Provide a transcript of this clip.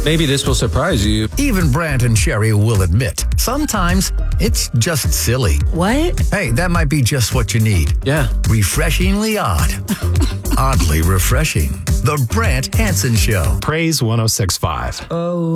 Maybe this will surprise you. Even Brant and Sherry will admit, sometimes it's just silly. What? Hey, that might be just what you need. Yeah. Refreshingly odd. Oddly refreshing. The Brant Hansen Show. Praise 106.5. Oh.